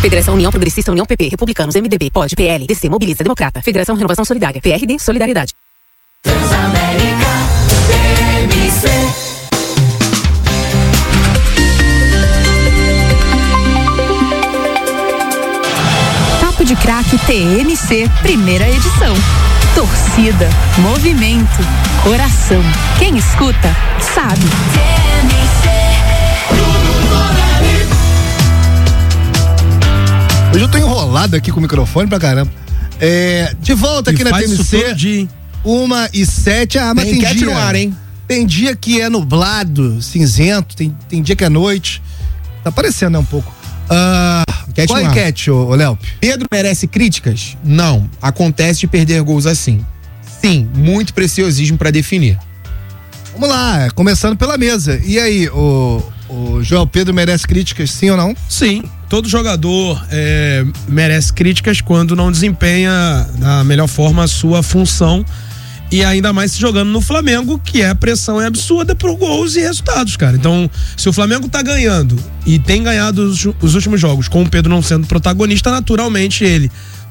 Federação União Progressista, União PP, Republicanos, MDB, POD, PL, DC, Mobiliza, Democrata, Federação Renovação Solidária, PRD, Solidariedade. Transamérica, TMC. Papo de Craque TMC, primeira edição. Torcida, movimento, coração. Quem escuta, sabe. Hoje eu tô enrolado aqui com o microfone pra caramba. De volta aqui na TMC. 1h07. Mas tem dia no ar, hein? Tem dia que é nublado, cinzento, tem dia que é noite. Tá parecendo, né, um pouco. Qual a enquete, ô Léo? Pedro merece críticas? Não. Acontece de perder gols assim. Sim, muito preciosismo pra definir. Vamos lá, começando pela mesa. E aí, o João Pedro merece críticas, sim ou não? Sim, todo jogador merece críticas quando não desempenha da melhor forma a sua função. E ainda mais se jogando no Flamengo, que a pressão é absurda por gols e resultados, cara. Então, se o Flamengo tá ganhando e tem ganhado os últimos jogos, com o Pedro não sendo protagonista, naturalmente ele,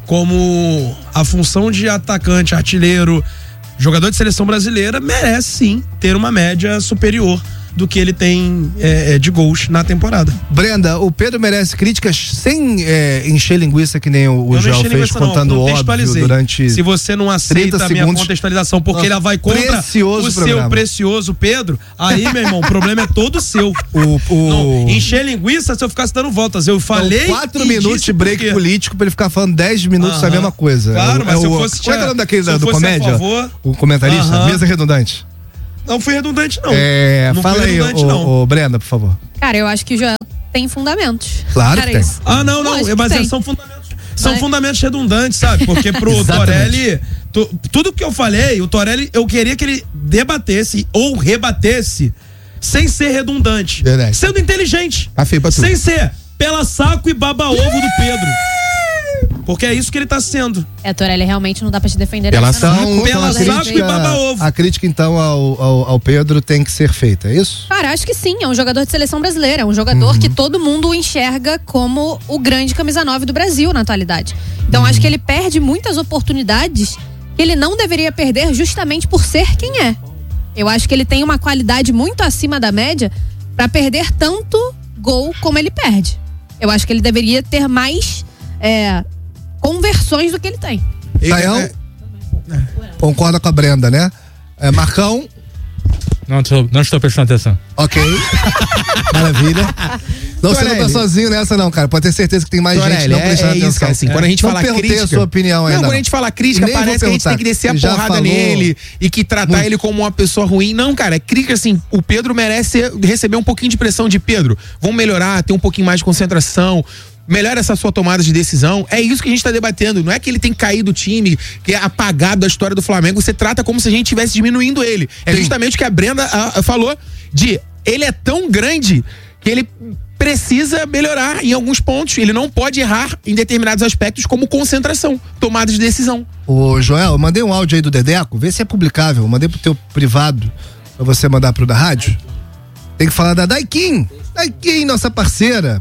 como a função de atacante, artilheiro, jogador de seleção brasileira, merece sim ter uma média superior do que ele tem de gols na temporada. Brenda, o Pedro merece críticas sem encher linguiça que nem o João fez, contando óbvio durante. Se você não aceita a minha contextualização porque ele vai contra o seu precioso Pedro, aí, meu irmão, o problema é todo seu. Não, encher linguiça se eu ficasse dando voltas. Eu falei. 4 minutos de break político pra ele ficar falando 10 minutos a mesma coisa. Claro, mas se eu fosse. Qual é o nome daquele do comédia? O comentarista? Mesa redundante. Não fui redundante, não. Não fala aí, ô Brenda, por favor. Cara, eu acho que o Joel tem fundamentos. Claro que tem. Não, mas são fundamentos. São fundamentos redundantes, sabe? Porque pro Torelli, tudo que eu falei, o Torelli, eu queria que ele debatesse ou rebatesse sem ser redundante. Verdade. Sendo inteligente. Tá feio pra tudo. Sem ser pela saco e baba-ovo do Pedro. Porque é isso que ele tá sendo. Torelli, realmente não dá pra te defender. Pela saco e baba-ovo. A crítica, então, ao Pedro tem que ser feita, é isso? Cara, acho que sim, é um jogador de seleção brasileira, é um jogador que todo mundo enxerga como o grande camisa 9 do Brasil na atualidade. Então acho que ele perde muitas oportunidades que ele não deveria perder justamente por ser quem é. Eu acho que ele tem uma qualidade muito acima da média pra perder tanto gol como ele perde. Eu acho que ele deveria ter mais conversões do que ele tem. Saião? Concorda com a Brenda, né? Marcão? Não estou prestando atenção. Ok. Maravilha. Não, você não tá sozinho nessa não, cara. Pode ter certeza que tem mais gente não prestando atenção. Isso, cara, assim, quando a gente fala crítica, a sua opinião ainda. Quando a gente fala crítica, parece que a gente tem que descer a porrada nele e que tratar ele como uma pessoa ruim. Não, cara, é crítica assim, o Pedro merece receber um pouquinho de pressão de Pedro. Vamos melhorar, ter um pouquinho mais de concentração. Melhora essa sua tomada de decisão. É isso que a gente tá debatendo. Não é que ele tem caído do time, que é apagado da história do Flamengo. Você trata como se a gente estivesse diminuindo ele. É justamente o que a Brenda falou de ele é tão grande que ele precisa melhorar em alguns pontos. Ele não pode errar em determinados aspectos, como concentração, tomada de decisão. Ô Joel, eu mandei um áudio aí do Dedeco, vê se é publicável. Eu mandei pro teu privado pra você mandar pro da rádio. Tem que falar da Daikin. Daikin, nossa parceira.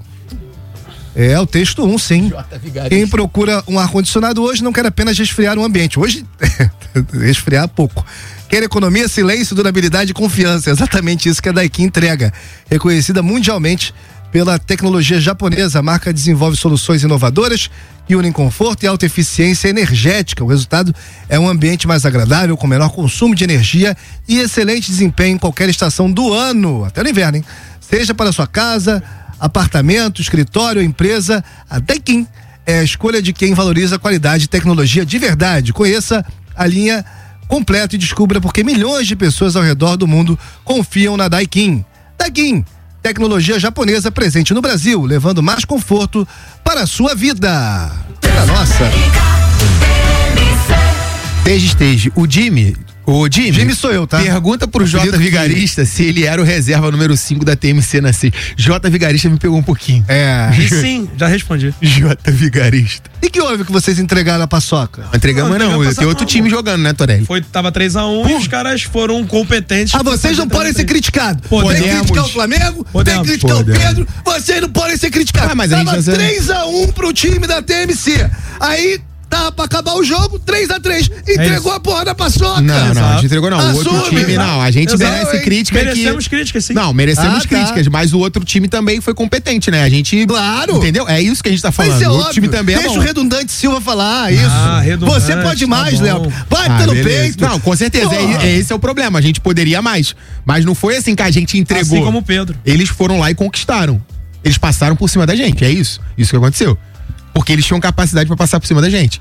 É o texto 1, sim. Quem procura um ar-condicionado hoje não quer apenas resfriar o ambiente. Hoje, resfriar pouco. Quer economia, silêncio, durabilidade e confiança. É exatamente isso que a Daikin entrega. Reconhecida mundialmente pela tecnologia japonesa, a marca desenvolve soluções inovadoras que unem conforto e alta eficiência energética. O resultado é um ambiente mais agradável, com menor consumo de energia e excelente desempenho em qualquer estação do ano, até no inverno, hein? Seja para sua casa, apartamento, escritório, empresa, a Daikin é a escolha de quem valoriza a qualidade e tecnologia de verdade. Conheça a linha completa e descubra por que milhões de pessoas ao redor do mundo confiam na Daikin. Daikin, tecnologia japonesa presente no Brasil, levando mais conforto para a sua vida. Para a nossa. Stage. O Jimmy Ô, Jimmy sou eu, tá? Pergunta pro J Vigarista se ele era o reserva número 5 da TMC na C. J Vigarista me pegou um pouquinho. E sim, já respondi. J Vigarista. E que houve que vocês entregaram a paçoca? Não entregamos não, tem outro time jogando, né, Torelli? Tava 3-1 e os caras foram competentes. Vocês não podem ser criticados. Podemos. Tem que criticar o Flamengo, tem que criticar o Pedro, vocês não podem ser criticados. Mas a gente tava 3-1 pro time da TMC. Aí tava pra acabar o jogo, 3-3. Entregou a porra da paçoca. Não, a gente entregou não. O outro time, não. A gente merece crítica. Merecemos críticas, sim. Não, merecemos críticas, mas o outro time também foi competente, né? A gente. Claro. Entendeu? É isso que a gente tá falando. Mas é o outro time também Deixa é bom. o Redundante Silva falar isso. Você pode mais, Léo. Bate no peito. Não, com certeza. Esse é o problema. A gente poderia mais. Mas não foi assim que a gente entregou. Assim como o Pedro. Eles foram lá e conquistaram. Eles passaram por cima da gente. É isso. Isso que aconteceu. Porque eles tinham capacidade pra passar por cima da gente.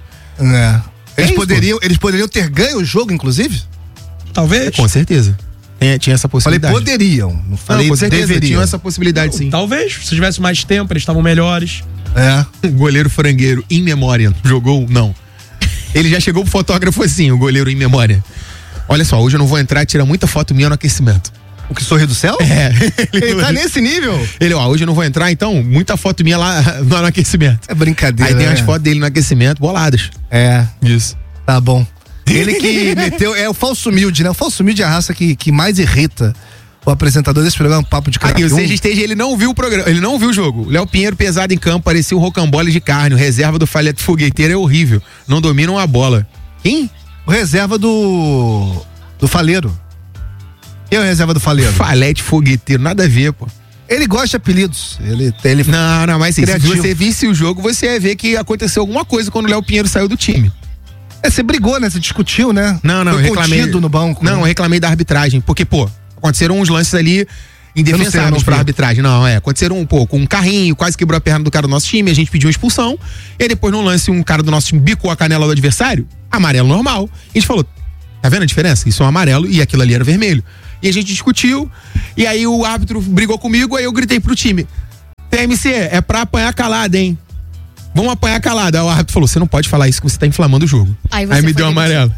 Eles poderiam ter ganho o jogo, inclusive? Talvez. Com certeza. Tinha essa possibilidade. Falei poderiam, não falei com certeza, deveriam. Tinha essa possibilidade, sim. Talvez, se tivesse mais tempo, eles estavam melhores. O goleiro frangueiro, in memória, jogou? Não. Ele já chegou pro fotógrafo assim, o goleiro in memória. Olha só, hoje eu não vou entrar e tirar muita foto minha no aquecimento. O que sorri do céu? Ele tá nesse nível? Hoje eu não vou entrar, então, muita foto minha lá no aquecimento. É brincadeira. Aí tem as fotos dele no aquecimento, boladas. Isso. Tá bom. Ele que meteu, o falso humilde, né? O falso humilde é a raça que mais irrita o apresentador desse programa, Papo de Craque. O Seja Esteja, ele não viu o programa, ele não viu o jogo. Léo Pinheiro pesado em campo, parecia um rocambole de carne. O reserva do Falete Fogueteiro é horrível. Não dominam a bola. Quem? O reserva do Faleiro. Quem é o reserva do Faleiro? Falete Fogueteiro, nada a ver, pô. Ele gosta de apelidos. Ele Não, mas se você visse o jogo, você ia ver que aconteceu alguma coisa quando o Léo Pinheiro saiu do time. Você brigou, né? Você discutiu, né? Não, eu reclamei. No banco. Não, eu reclamei da arbitragem. Porque, aconteceram uns lances ali indefensáveis pra arbitragem. Aconteceram com um carrinho, quase quebrou a perna do cara do nosso time, a gente pediu uma expulsão. E aí depois, num lance, um cara do nosso time bicou a canela do adversário, amarelo normal. E a gente falou, tá vendo a diferença? Isso é um amarelo e aquilo ali era vermelho. E a gente discutiu, e aí o árbitro brigou comigo, aí eu gritei pro time: TMC, é pra apanhar calada, hein? Vamos apanhar calada. Aí o árbitro falou: você não pode falar isso que você tá inflamando o jogo. Aí me deu amarelo.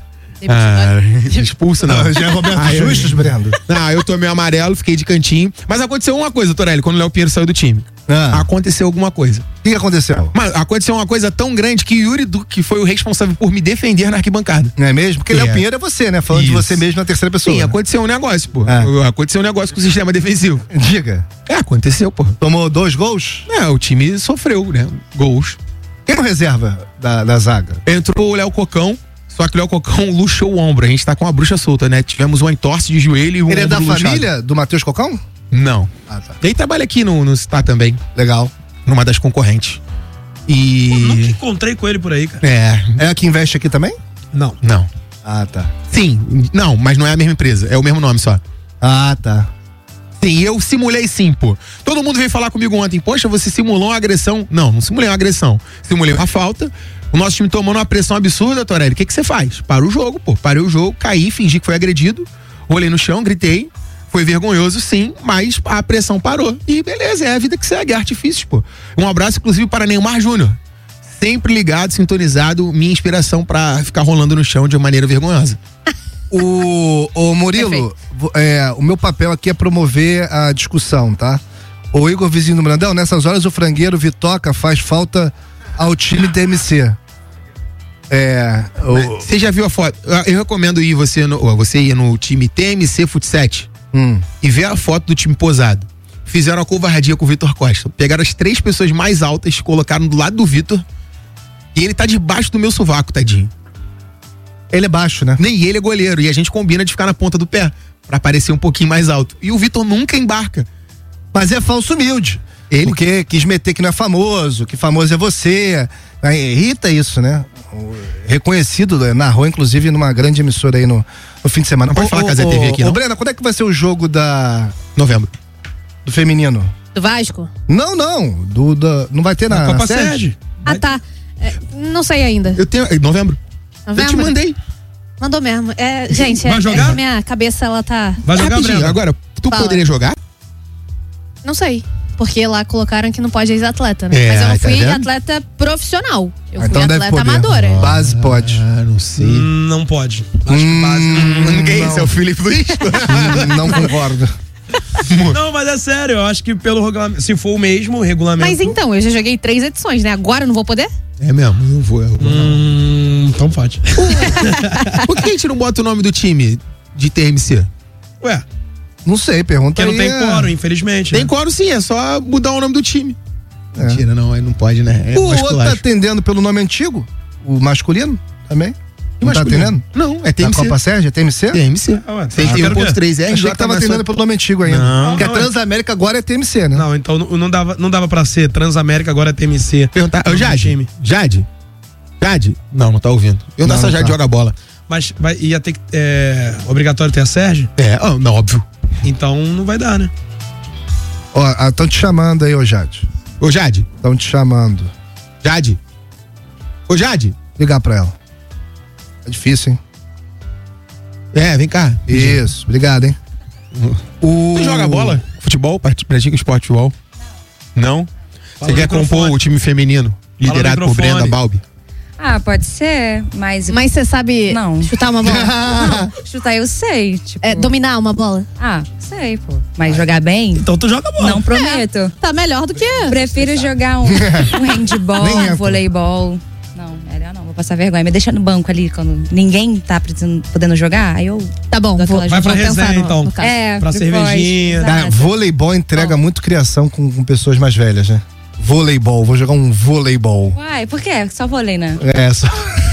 Expulso não. Já é Roberto Justus, Brendo. Não, eu tomei amarelo, fiquei de cantinho. Mas aconteceu uma coisa, Torelli, quando o Léo Pinheiro saiu do time. Aconteceu alguma coisa. O que aconteceu? Mas aconteceu uma coisa tão grande que Yuri Duque foi o responsável por me defender na arquibancada. Não é mesmo? Porque Léo Pinheiro é você, né? Falando de você mesmo na terceira pessoa. Sim, aconteceu um negócio, pô. Aconteceu um negócio com o sistema defensivo. Diga. Aconteceu, pô. Tomou 2 gols? O time sofreu, né? Gols. Quem é o reserva da zaga? Entrou o Léo Cocão. Só que o Léo Cocão luxou o ombro. A gente tá com a bruxa solta, né? Tivemos um entorse de joelho e um ombro Ele é da luxado. família do Matheus Cocão? Não. Tá. Ele trabalha aqui no Citar também. Legal. Numa das concorrentes. Nunca encontrei com ele por aí, cara. É a que investe aqui também? Não. Tá. Sim. Não, mas não é a mesma empresa. É o mesmo nome só. Tá. Sim, eu simulei sim, pô. Todo mundo veio falar comigo ontem. Poxa, você simulou uma agressão. Não simulei uma agressão. Simulei uma falta. O nosso time tomando uma pressão absurda, Torelli. O que você faz? Para o jogo, pô. Parei o jogo, caí, fingi que foi agredido. Rolei no chão, gritei. Foi vergonhoso, sim, mas a pressão parou. E beleza, é a vida que segue, é artifício, pô. Um abraço, inclusive, para Neymar Júnior. Sempre ligado, sintonizado, minha inspiração pra ficar rolando no chão de maneira vergonhosa. O Murilo, o meu papel aqui é promover a discussão, tá? O Igor Vizinho do Brandão, nessas horas o frangueiro Vitoca faz falta ao time TMC. Você já viu a foto? Eu recomendo você ir no time TMC Futset e ver a foto do time posado. Fizeram a covardia com o Vitor Costa. Pegaram as 3 pessoas mais altas, colocaram do lado do Vitor e ele tá debaixo do meu sovaco, tadinho. Ele é baixo, né? Nem ele é goleiro e a gente combina de ficar na ponta do pé pra parecer um pouquinho mais alto. E o Vitor nunca embarca. Mas é falso humilde. Porque quis meter que não é famoso, que famoso é você. Irrita isso, né? Reconhecido, narrou inclusive numa grande emissora aí no fim de semana. Não pode falar Casa TV aqui, não? Brena, quando é que vai ser o jogo Novembro. Do feminino? Do Vasco? Não. Não vai ter na Copa Sede. Tá. Não sei ainda. Eu tenho. Novembro. Eu te mandei. Mandou mesmo. Gente, vai jogar? Minha cabeça, ela tá... Vai jogar, rapidinho. Breno? Agora, tu poderia jogar? Não sei. porque lá colocaram que não pode ex-atleta, né? Mas eu não fui atleta profissional. Eu fui então atleta amadora. Base pode. Não sei. Não pode. Acho que base não. Quem é esse? É o Felipe Luiz? Não concordo. Não, mas é sério, eu acho que pelo regulamento, se for o mesmo regulamento. Mas então, eu já joguei 3 edições, né? Agora eu não vou poder? É mesmo, eu vou. Então pode. Por que a gente não bota o nome do time de TMC? Ué, não sei, pergunta porque aí. não tem quórum, infelizmente. Tem né? quórum sim, é só mudar o nome do time. Mentira, não, aí não pode, né? O outro tá atendendo pelo nome antigo? O masculino também? Não tá atendendo? Não, é TMC. Da Copa Sérgio, é TMC? TMC. Tem 1.3R. Achei que tava atendendo pelo nome antigo ainda. Não. Porque a Transamérica agora é TMC, né? Não, então não dava pra ser Transamérica, agora é TMC. Perguntar, Jade? Não tá ouvindo. Perguntar se a Jade joga bola. Mas ia ter que. Obrigatório ter a Sérgio? Não, óbvio. Então não vai dar, né? Ó, estão te chamando aí, ô Jade. Ô Jade? Estão te chamando. Jade? Ô Jade? Ligar pra ela. É difícil, hein? Vem cá. Isso, obrigado, hein? Tu joga bola? Futebol? Pratica esporte futebol? Não? Você quer compor o time feminino? Liderado por Brenda Balbi? Pode ser, mas você sabe chutar uma bola? Não, chutar eu sei. Tipo... dominar uma bola? Sei, pô. Mas jogar bem? Então tu joga bola. Não prometo. Tá melhor do que... Prefiro jogar um handball, um voleibol. Não, melhor não, vou passar vergonha. Me deixa no banco ali quando ninguém tá podendo jogar, aí eu... Tá bom, vai pra resenha então. Pra cervejinha. Voleibol entrega muito criação com pessoas mais velhas, né? Voleibol, vou jogar um voleibol. Uai, por quê? Só vôlei, né? Só.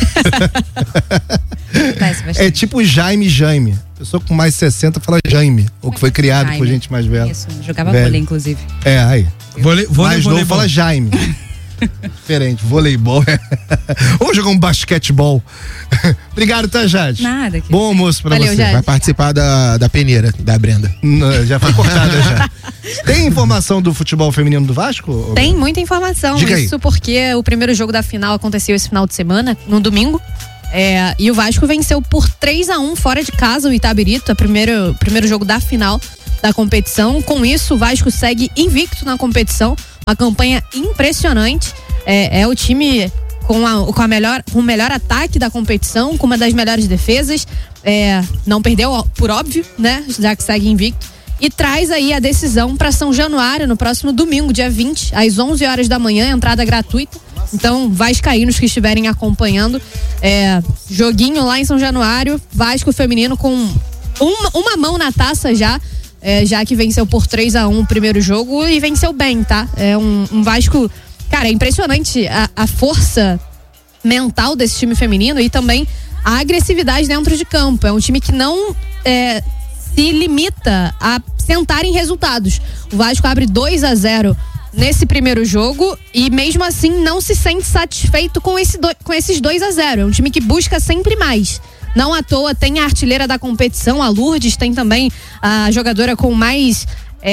É tipo Jaime. Pessoa com mais de 60 fala Jaime, ou que foi criado por gente mais velha. Isso, jogava vôlei, inclusive. Aí. Mais novo fala Jaime. Diferente, voleibol. Vamos jogar um basquetebol. Obrigado, tá, Jade? Nada. Bom almoço pra você. Jade. Vai participar da peneira da Brenda. Já foi cortada já. Tem informação do futebol feminino do Vasco? Tem muita informação. Diga isso aí. Porque o primeiro jogo da final aconteceu esse final de semana, no domingo. E o Vasco venceu por 3-1 fora de casa o Itabirito, primeiro jogo da final da competição. Com isso, o Vasco segue invicto na competição. Uma campanha impressionante. É o time com o melhor ataque da competição, com uma das melhores defesas. Não perdeu, por óbvio, né? Já que segue invicto. E traz aí a decisão para São Januário no próximo domingo, dia 20, às 11 horas da manhã, entrada gratuita. Então, vascaínos que estiverem acompanhando, joguinho lá em São Januário, Vasco feminino com uma mão na taça já que venceu por 3-1 o primeiro jogo e venceu bem, tá? É um Vasco, cara, é impressionante a força mental desse time feminino e também a agressividade dentro de campo. É um time que não se limita a sentar em resultados. O Vasco abre 2-0 nesse primeiro jogo e mesmo assim não se sente satisfeito com esses 2-0. É um time que busca sempre mais. Não à toa tem a artilheira da competição, a Lourdes, tem também a jogadora com mais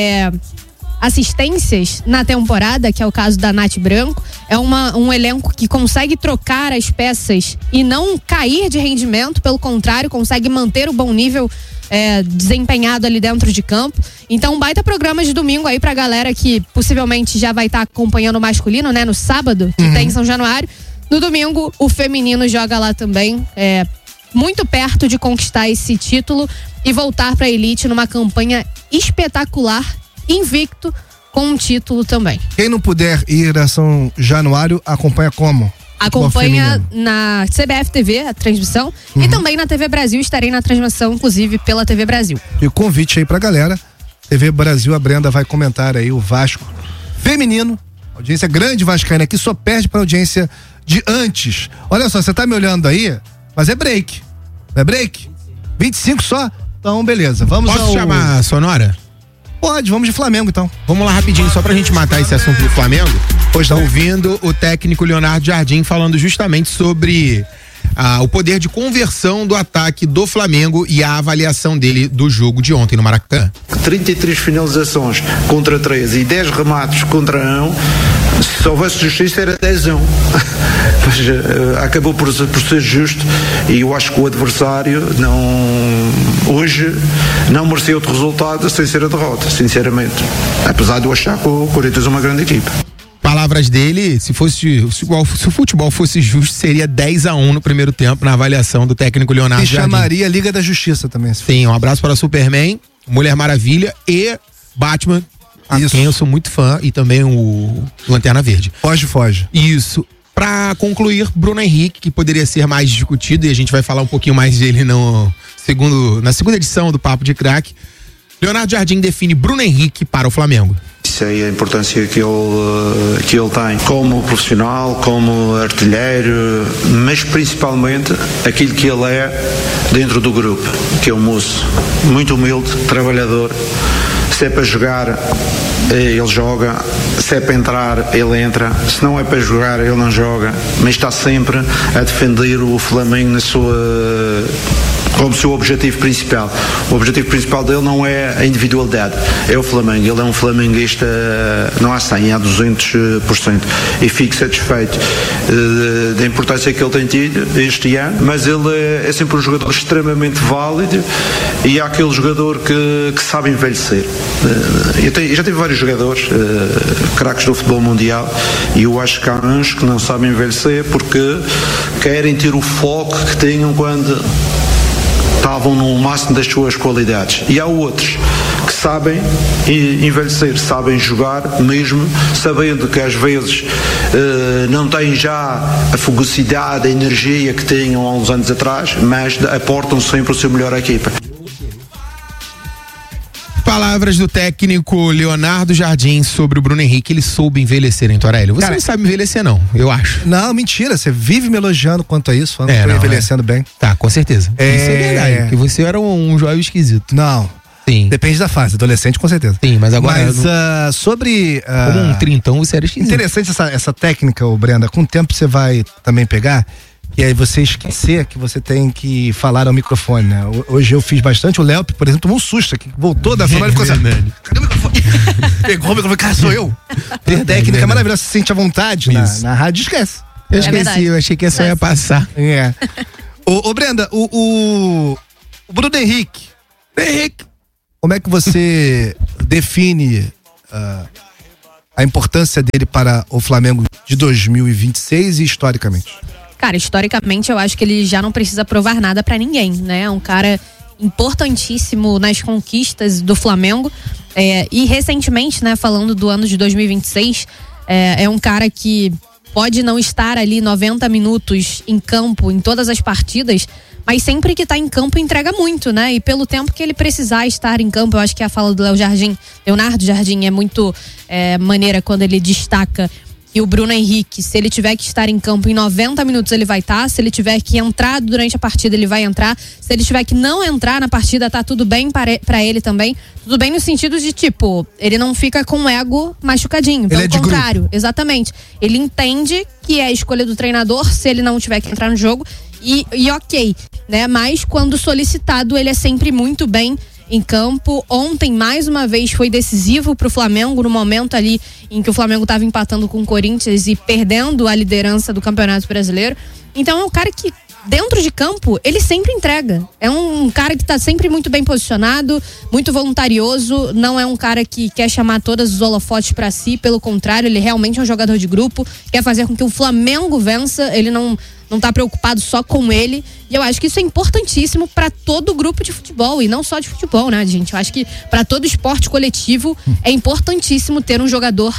assistências na temporada, que é o caso da Nath Branco. É um elenco que consegue trocar as peças e não cair de rendimento, pelo contrário, consegue manter o bom nível desempenhado ali dentro de campo. Então, um baita programa de domingo aí pra galera que possivelmente já vai estar acompanhando o masculino, né? No sábado, que tem em São Januário. No domingo, o feminino joga lá também, muito perto de conquistar esse título e voltar pra elite numa campanha espetacular, invicto, com um título também. Quem não puder ir a São Januário, acompanha como? Acompanha na CBF TV a transmissão e também na TV Brasil. Estarei na transmissão, inclusive, pela TV Brasil. E o convite aí pra galera, TV Brasil, a Brenda vai comentar aí o Vasco feminino, audiência grande vascaína aqui, só perde pra audiência de antes. Olha só, você tá me olhando aí, mas é break, não é break? 25 só? Então beleza, vamos Posso chamar a Sonora? Pode, vamos de Flamengo então. Vamos lá rapidinho, só pra gente matar esse assunto do Flamengo. Pois não. Ouvindo o técnico Leonardo Jardim falando justamente sobre o poder de conversão do ataque do Flamengo e a avaliação dele do jogo de ontem no Maracanã. 33 finalizações contra 13 e 10 remates contra 1 Se houvesse justiça era 10-1. Mas acabou por ser justo, e eu acho que o adversário hoje não merecia outro resultado sem ser a derrota, sinceramente. Apesar de eu achar que o Corinthians é uma grande equipa. Palavras dele, se o futebol fosse justo, seria 10-1 no primeiro tempo, na avaliação do técnico Leonardo Jardim. E chamaria Liga da Justiça também. Sim, um abraço para Superman, Mulher Maravilha e Batman, a quem eu sou muito fã, e também o Lanterna Verde. Foge. Isso. Pra concluir, Bruno Henrique, que poderia ser mais discutido, e a gente vai falar um pouquinho mais dele na segunda edição do Papo de Craque. Leonardo Jardim define Bruno Henrique para o Flamengo. Sei a importância que ele tem como profissional, como artilheiro, mas principalmente aquilo que ele é dentro do grupo, que é um moço muito humilde, trabalhador. Se é para jogar, ele joga. Se é para entrar, ele entra. Se não é para jogar, ele não joga. Mas está sempre a defender o Flamengo como seu objetivo principal. O objetivo principal dele não é a individualidade, é o Flamengo. Ele é um flamenguista, não há 100, há 200%. E fico satisfeito da importância que ele tem tido este ano, mas ele é sempre um jogador extremamente válido, e é aquele jogador que sabe envelhecer. Eu já tive vários jogadores, craques do futebol mundial, e eu acho que há uns que não sabem envelhecer porque querem ter o foco que tinham quando estavam no máximo das suas qualidades, e há outros que sabem envelhecer, sabem jogar mesmo sabendo que às vezes não têm já a fugacidade, a energia que tinham há uns anos atrás, mas aportam sempre o seu melhor à equipa. Palavras do técnico Leonardo Jardim sobre o Bruno Henrique. Ele soube envelhecer, hein, Torelli? Você não sabe envelhecer, não, eu acho. Não, mentira, você vive me elogiando quanto a isso, falando que eu tô envelhecendo bem. Tá, com certeza. Isso é verdade, porque você era um jovem esquisito. Não. Sim. Depende da fase, adolescente com certeza. Sim, mas agora... sobre... como um trintão, você era esquisito. Interessante essa técnica, Brenda, com o tempo você vai também pegar, e aí você esquecer que você tem que falar ao microfone, né? Hoje eu fiz bastante, o Léo, por exemplo, tomou um susto aqui, voltou da zona e ficou assim, cadê o microfone? Pegou o microfone, cara, sou eu. Tem técnica maravilhosa, você sente à vontade na rádio, esquece. Eu esqueci, eu achei que só ia passar. Ô Brenda, o Bruno Henrique, como é que você define a importância dele para o Flamengo de 2026 e historicamente? Cara, historicamente eu acho que ele já não precisa provar nada pra ninguém, né? É um cara importantíssimo nas conquistas do Flamengo, e recentemente, né, falando do ano de 2026, é um cara que pode não estar ali 90 minutos em campo em todas as partidas, mas sempre que tá em campo entrega muito, né? E pelo tempo que ele precisar estar em campo, eu acho que a fala do Leonardo Jardim é muito maneira quando ele destaca. E o Bruno Henrique, se ele tiver que estar em campo em 90 minutos, ele vai estar. Se ele tiver que entrar durante a partida, ele vai entrar. Se ele tiver que não entrar na partida, tá tudo bem pra ele também. Tudo bem no sentido de, tipo, ele não fica com o ego machucadinho. Pelo contrário, exatamente. Ele entende que é a escolha do treinador se ele não tiver que entrar no jogo. E ok, né? Mas quando solicitado, ele é sempre muito bem em campo. Ontem, mais uma vez, foi decisivo pro Flamengo, no momento ali em que o Flamengo estava empatando com o Corinthians e perdendo a liderança do Campeonato Brasileiro. Então é um cara que, dentro de campo, ele sempre entrega. É um cara que tá sempre muito bem posicionado, muito voluntarioso, não é um cara que quer chamar todos os holofotes pra si, pelo contrário, ele realmente é um jogador de grupo, quer fazer com que o Flamengo vença, ele não tá preocupado só com ele, e eu acho que isso é importantíssimo para todo grupo de futebol, e não só de futebol, né, gente? Eu acho que para todo esporte coletivo é importantíssimo ter um jogador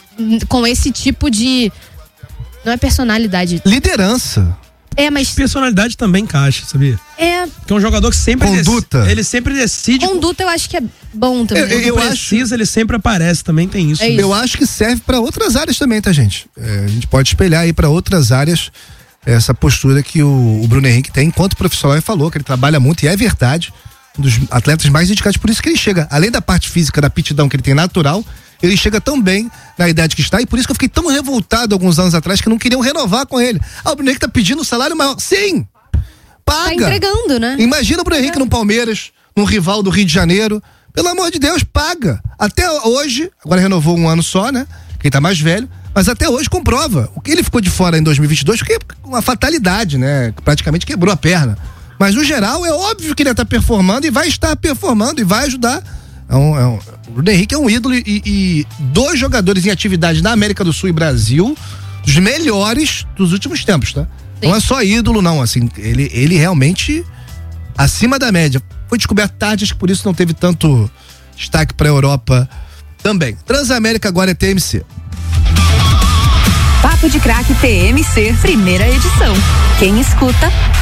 com esse tipo de, não é personalidade, liderança. Mas personalidade também encaixa, sabia? Porque é um jogador que sempre conduta. Ele sempre decide. Conduta eu acho que é bom também. Eu precisa, ele sempre aparece, também tem isso. Eu acho que serve para outras áreas também, tá, gente? A gente pode espelhar aí para outras áreas essa postura que o Bruno Henrique tem enquanto profissional, e falou que ele trabalha muito, e é verdade, um dos atletas mais dedicados, por isso que ele chega, além da parte física, da aptidão que ele tem natural, ele chega tão bem na idade que está, e por isso que eu fiquei tão revoltado alguns anos atrás que não queriam renovar com ele. O Bruno Henrique tá pedindo um salário maior. Sim! Paga! Tá entregando, né? Imagina o Bruno Henrique no Palmeiras, num rival do Rio de Janeiro. Pelo amor de Deus, paga! Até hoje, agora renovou um ano só, né? Quem tá mais velho, Mas até hoje comprova. O que ele ficou de fora em 2022 foi uma fatalidade, né? Praticamente quebrou a perna. Mas no geral é óbvio que ele está performando e vai estar performando e vai ajudar. O Bruno Henrique é um ídolo e 2 jogadores em atividade na América do Sul e Brasil, dos melhores dos últimos tempos, tá? Sim. Não é só ídolo, não, assim, ele realmente acima da média. Foi descoberto tarde, acho que por isso não teve tanto destaque pra Europa também. Transamérica agora é TMC. Papo de Craque TMC, primeira edição. Quem escuta,